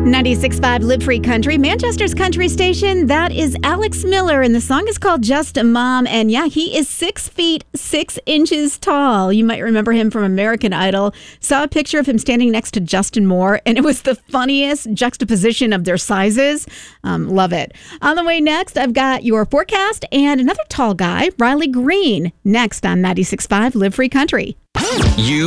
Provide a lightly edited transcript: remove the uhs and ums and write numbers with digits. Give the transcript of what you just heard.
96.5 Live Free Country, Manchester's country station. That is Alex Miller, and the song is called Just a Mom. And yeah, he is 6 feet 6 inches tall. You might remember him from American Idol. Saw a picture of him standing next to Justin Moore, and it was the funniest juxtaposition of their sizes. Love it. On the way next, I've got your forecast and another tall guy, Riley Green, next on 96.5 Live Free Country. You